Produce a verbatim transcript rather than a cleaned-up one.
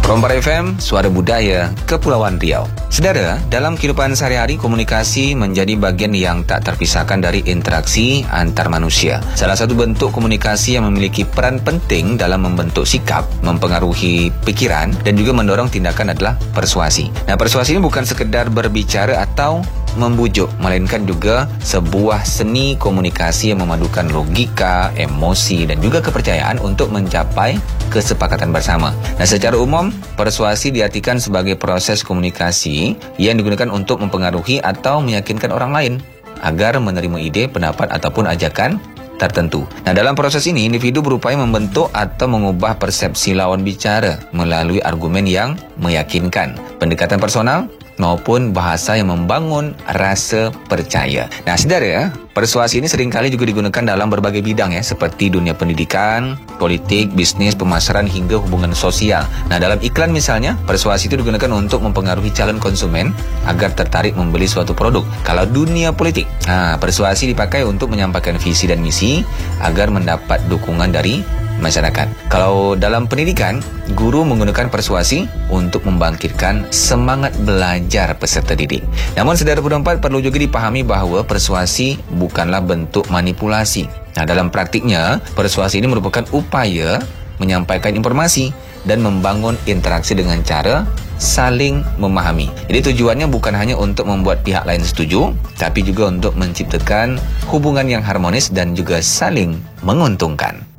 Rompar F M, Suara Budaya, Kepulauan Riau. Saudara, dalam kehidupan sehari-hari, komunikasi menjadi bagian yang tak terpisahkan dari interaksi antar manusia. Salah satu bentuk komunikasi yang memiliki peran penting dalam membentuk sikap, mempengaruhi pikiran, dan juga mendorong tindakan adalah persuasi. Nah, persuasi ini bukan sekedar berbicara atau membujuk, melainkan juga sebuah seni komunikasi yang memadukan logika, emosi, dan juga kepercayaan untuk mencapai kesepakatan bersama. Nah, secara umum, persuasi diartikan sebagai proses komunikasi yang digunakan untuk mempengaruhi atau meyakinkan orang lain agar menerima ide, pendapat, ataupun ajakan tertentu. Nah, dalam proses ini, individu berupaya membentuk atau mengubah persepsi lawan bicara melalui argumen yang meyakinkan, pendekatan personal, maupun bahasa yang membangun rasa percaya. Nah, saudara, persuasi ini seringkali juga digunakan dalam berbagai bidang ya, seperti dunia pendidikan, politik, bisnis, pemasaran, hingga hubungan sosial. Nah, dalam iklan misalnya, persuasi itu digunakan untuk mempengaruhi calon konsumen agar tertarik membeli suatu produk. Kalau dunia politik, nah, persuasi dipakai untuk menyampaikan visi dan misi agar mendapat dukungan dari masyarakat. Kalau dalam pendidikan, guru menggunakan persuasi untuk membangkitkan semangat belajar peserta didik. Namun, saudara pendapat, perlu juga dipahami bahawa persuasi bukanlah bentuk manipulasi. Nah, dalam praktiknya, persuasi ini merupakan upaya menyampaikan informasi dan membangun interaksi dengan cara saling memahami. Jadi tujuannya bukan hanya untuk membuat pihak lain setuju, tapi juga untuk menciptakan hubungan yang harmonis dan juga saling menguntungkan.